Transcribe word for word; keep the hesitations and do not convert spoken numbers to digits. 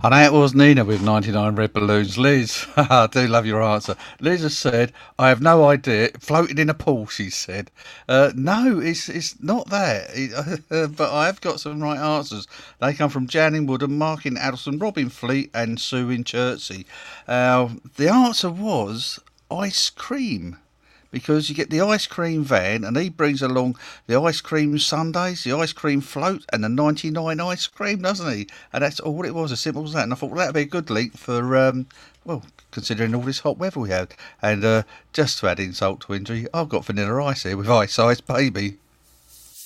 I know it was Nina with ninety-nine red balloons. Liz, I do love your answer. Liz has said, I have no idea. Floated in a pool, she said. Uh, no, it's it's not that. It, uh, but I have got some right answers. They come from Jan in Woodham, Mark in Addleston, Rob in Fleet, and Sue in Chertsey. Uh, the answer was ice cream, because you get the ice cream van and he brings along the ice cream sundaes, the ice cream float, and the ninety-nine ice cream, doesn't he? And that's all it was, as simple as that. And I thought, well, that'd be a good link for, um, well, considering all this hot weather we had. And uh, just to add insult to injury, I've got vanilla ice here with Ice Ice Baby.